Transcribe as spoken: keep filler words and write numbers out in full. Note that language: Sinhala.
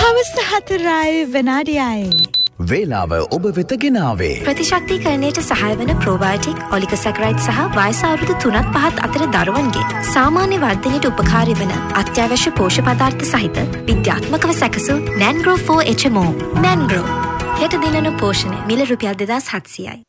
හවස හතරයි විනාඩියයි. වේලාව ඔබ වෙත ගෙනාවේ ප්‍රතිශක්තිකරණයට සහාය වන ප්‍රෝබයෝටික් ඔලිගොසැකරයිඩ් සහ වයස අවුරුදු තුනත් පහත් අතර දරුවන්ගේ සාමාන්‍ය වර්ධනයට උපකාරී වන අත්‍යවශ්‍ය පෝෂ්‍ය පදාර්ථ සහිත විද්‍යාත්මකව සැකසූ නැන්ග්‍රෝ ෆෝර් එච් එම් ඕ. නැන්ග්‍රෝ හෙට දිනන පෝෂණය මිල රුපියල් දෙදාස් හත්සියයි.